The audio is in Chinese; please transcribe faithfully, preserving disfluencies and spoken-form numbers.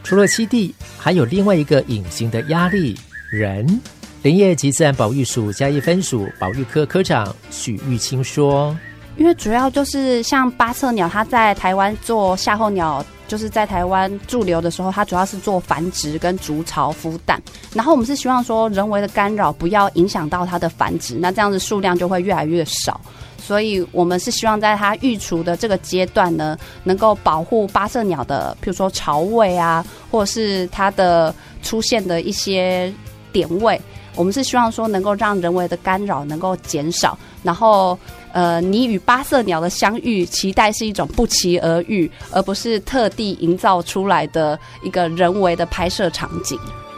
除了栖地，还有另外一个隐形的压力——人。林业及自然保育署嘉义分署保育科科长许玉清说， 因为主要就是像八色鸟，它在台湾做夏候鸟，就是在台湾驻留的时候，它主要是做繁殖跟筑巢孵蛋。然后我们是希望说，人为的干扰不要影响到它的繁殖，那这样子数量就会越来越少。所以我们是希望在它育雏的这个阶段呢，能够保护八色鸟的，譬如说巢位啊，或者是它的出现的一些点位。我们是希望说能够让人为的干扰能够减少，然后呃，你与八色鸟的相遇，期待是一种不期而遇，而不是特地营造出来的一个人为的拍摄场景。